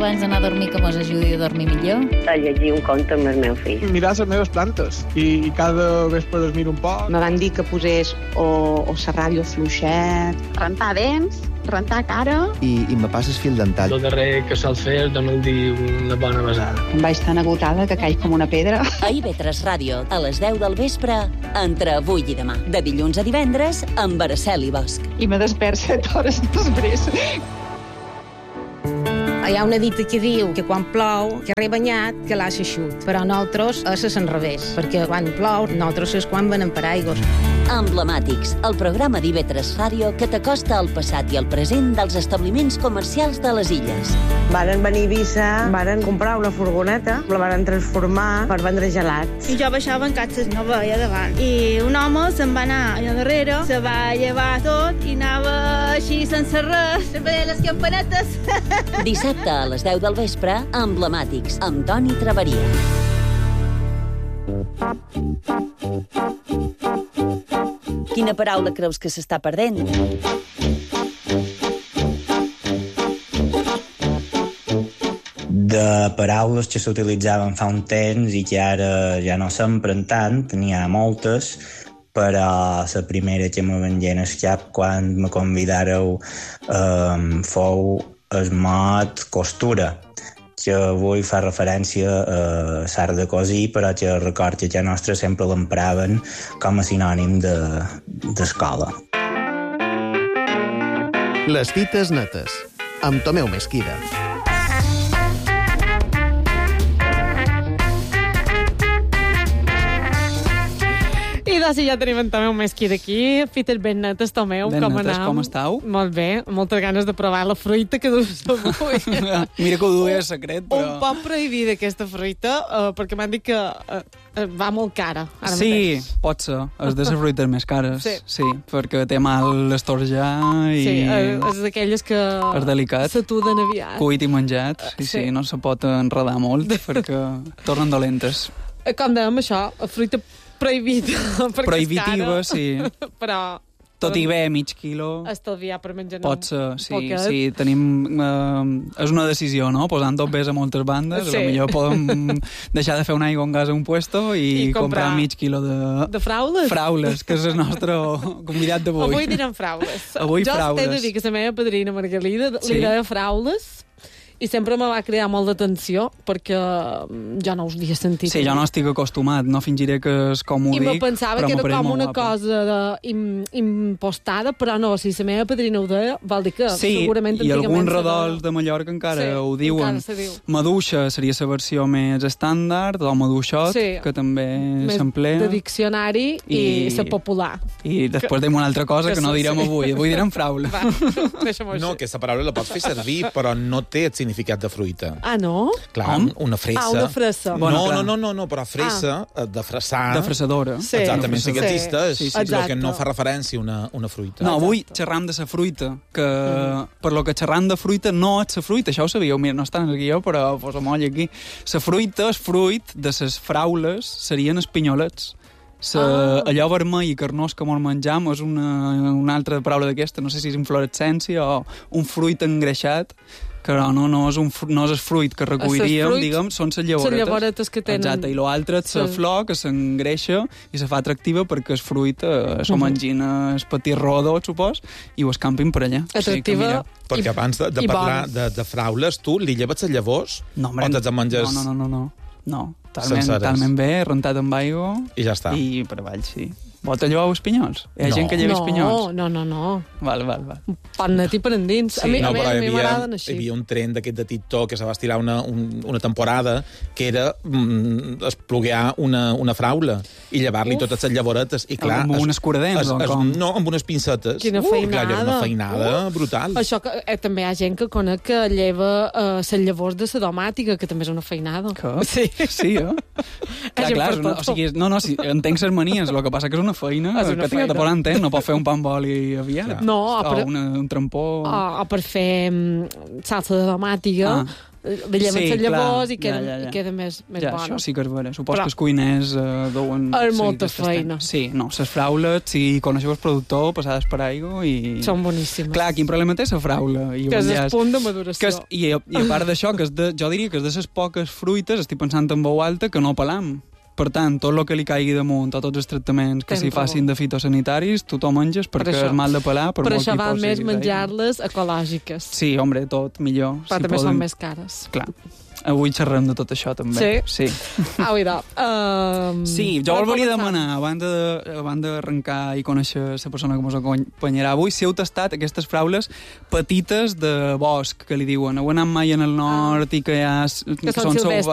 abans d'anar a dormir que mos ajudi a dormir millor? A llegir un conte amb el meu fill. Mirar les meves plantes i cada vespre les miro un poc. Me van dir que posés o la ràdio fluixet, rentar dents, rentar cara... I me passes fil dental. El darrer que sol fer és donar-li una bona besada. Em vaig tan agotada que caig com una pedra. A IB3 Ràdio, a les 10 del vespre, entre avui i demà. De dilluns a divendres, amb Araceli Bosch. I me despert 7 hores després. Hi ha una dita que diu que quan plou, que re banyat, que l'ha eixut. Però nosaltres és al revés, perquè quan plou, nosaltres és quan venem paraigües. Emblemàtics, el programa d'IB3 Ràdio que t'acosta al passat i al present dels establiments comercials de les illes. Varen venir a Eivissa, varen comprar una furgoneta, la varen transformar per vendre gelats. I jo baixava en catxes, no veia davant. I un home se'n va anar allà darrere, se va llevar tot i anava així sense res, se veia les campanetes. Dissabte a les 10 del vespre, Emblemàtics, amb Toni Traveria. Quina paraula creus que s'està perdent? De paraules que s'utilitzaven fa un temps i que ara ja no s'empren tant, n'hi ha moltes, però la primera que me vengué al cap quan me convidàreu fou el mot costura, que avui fa referència a l'art de cosir, però que record que a casa nostra sempre l'empraven com a sinònim d'escola. Les dites netes, amb Tomeu Mesquida. I doncs ja tenim en Tomeu Mesquida aquí. Fites ben netes, Tomeu, ben com netes, anam? com estàu? Molt bé, moltes ganes de provar la fruita que dus avui. Mira que ho duia secret, però... Un poc prohibida aquesta fruita, perquè m'han dit que va molt cara. Ara sí, mateix. pot ser. És de les fruites més cares. Sí, perquè té mal l'estorjar i... Sí, és d'aquelles que... És delicat. S'atuden aviat. Cuit i menjat. Sí, no se pot enredar molt perquè tornen dolentes. Com dèiem, això, fruita prohibida. Prohibitiva, sí. Però... Tot i bé, mig quilo... Estalviar per menjar pot ser, sí, tenim... és una decisió, no? Posant tot bes a moltes bandes, sí. Potser podem deixar de fer un aigua en gas a un puesto i comprar mig quilo de fraules? Fraules, que és el nostre convidat d'avui. Avui direm fraules. Avui jo fraules. Jo t'he de dir que la meva padrina Margalida li deia fraules i sempre me va crear molt d'atenció perquè jo no us havia sentit. Sí, jo no estic acostumat, no fingiré que és com ho dic, I me pensava que era com una cosa impostada, però no, si la meva padrina ho deia, vol dir que segurament i alguns redols de Mallorca encara ho diuen. Maduixa seria la versió més estàndard, o maduixot, que també s'emplea. De diccionari i la popular. I després diem una altra cosa que no direm avui direm fraula. No, aquesta paraula la pots fer servir, però no té el significat de fruita. Ah, no? Clar, una fresa. una fresa. No, però fresa, de fresar... De fresadora. Sí. Exactament, sí que existeix. El que no fa referència a una fruita. No, avui xerram de la fruita, que per lo que xerram de fruita no és la fruita, això ho sabíeu, mira, no està en el guió, però posa moll aquí. La fruita, el fruit de les fraules serien els pinyolets. Allò vermell i carnós que mos menjam és una altra paraula d'aquesta, no sé si és inflorescència o un fruit engreixat, que no és el fruit que recolliríem, diguem, són les llavoretes. Les llavoretes que tenen... Exacte, i l'altre és la flor que s'engreixa i se fa atractiva perquè el fruit s'ho mengin el petit rodó, supos, i ho escampin per allà. Atractiva perquè abans de parlar de fraules, tu li lleves les llavors o te'ls menges... No, talment bé, rentat amb aigua... I ja està. I per avall, sí. Vol te llevar els pinyols? Hi ha gent que lleva els pinyols? No. Val. Per net i per endins. Sí, a mi m'agraden així. Hi havia un tren d'aquest de TikTok que se va estirar una temporada que era espluguear una fraula i llevar-li totes les llavoretes. I clar, amb unes curadents o com? No, amb unes pincetes. Quina feinada. Clar, una feinada brutal. Això que també hi ha gent que conec que lleva les llavors de la domàtica, que també és una feinada. Què? Sí, Clar, entenc les manies, el que passa que és una feina que t'hi ha de posar en temps, no pot fer un pa amb oli aviat. No, o un trampó... O per fer salsa de domàtica, li lleven les llavors i queda més bona. Això sí que és vera. Supos que els cuiners deuen... És molta feina. Sí, no, les fraules, si coneixeu el productor, passades per aigua i... Són boníssimes. Clar, quin problema té la fraula? Que és el punt de maduració. I a part d'això, jo diria que és de les poques fruites, estic pensant en veu alta, que no pelam. Per tant, tot el que li caigui damunt, tots els tractaments que s'hi facin de fitosanitaris, tu t'ho menges perquè és mal de pelar. Per això val més menjar-les ecològiques. Sí, hombre, tot millor. Però també són més cares. Clar. Avui xerrem de tot això, també. Sí? Mira. Sí, jo el volia demanar, abans d'arrencar i conèixer la persona que ens acompanyarà avui, si heu tastat aquestes fraules petites de bosc, que li diuen. Heu anat mai en el nord i que són